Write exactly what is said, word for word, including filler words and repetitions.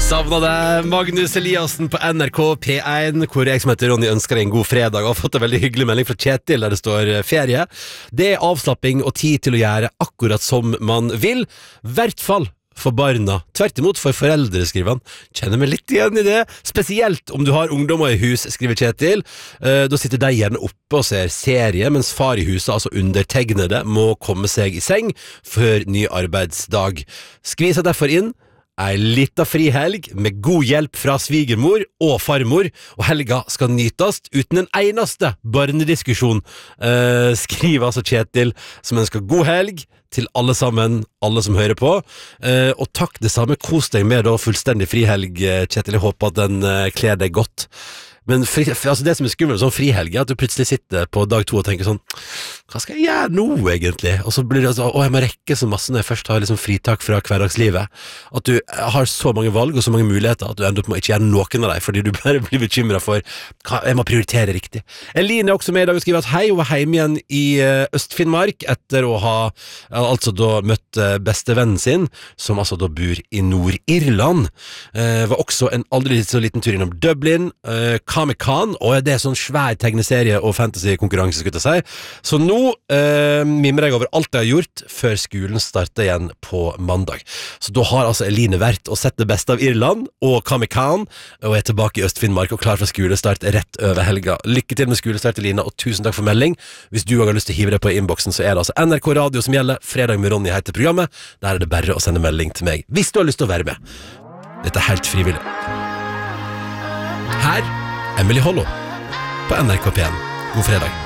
Savnet deg, Magnus Eliassen på N R K P én, hvor jeg som heter Ronny ønsker deg en god fredag, og har fått en veldig hyggelig melding fra Kjetil der det står ferie. Det er avslapping og tid til å gjøre akkurat som man vil, hvert fall for barna. Tvert imot for foreldre, skriver han. Kjenner meg litt igjen i det, spesielt om du har ungdommer i hus, skriver Kjetil. Eh, da sitter de gjerne oppe og ser serie, mens far i huset, altså undertegnede, må komme seg i seng før ny arbeidsdag. Skvis seg derfor inn ei lita frihelg med god hjelp fra svigermor og farmor, og helga skal nytas uten en eneste barnediskusjon, eh, skriver altså Kjetil, som ønsker god helg til alle sammen, alle som hører på, eh, og takk det samme, kos deg med da fullstendig frihelg, Kjetil, jeg håper at den eh, kler deg godt. Men fri, altså det som er skummelt sånn frihelg er at du plutselig sitter på dag to og tenker sånn, hva skal jeg gjøre nå egentlig? Og så blir det sånn, å jeg må rekke så masse når jeg først har liksom fritak fra hverdagslivet, at du har så mange valg og så mange muligheter at du ender opp med å ikke gjøre noen av deg, fordi du bare blir bekymret for, hva, jeg må prioritere riktig. Eline er også med i dag og skriver at hei, hun var hjemme igjen i Øst-Finnmark etter å ha altså da møtt bestevennen sin, som altså da bor i Nord-Irland. Eh, var også en aldri så liten tur innom Dublin, eh, Comic-Con, og det er sånn svær tegneserie og fantasy-konkurranse, skulle jeg si. Så nå eh, mimrer jeg over alt jeg har gjort før skolen starter igjen på mandag. Så da har altså Eline vært og sett det beste av Irland og Comic-Con, og er tilbake i Øst-Finnmark og klar for skolestart rett over helga. Lykke til med skolestart, Eline, og tusen takk for melding. Hvis du også har lyst til å hive deg på inboxen, så er det altså N R K Radio som gjelder. Fredag med Ronny heter programmet. Der er det bare å sende melding til meg, hvis du har lyst til å være med. Dette er helt frivillig. Her Emily Hollow på N R K P én. God fredag.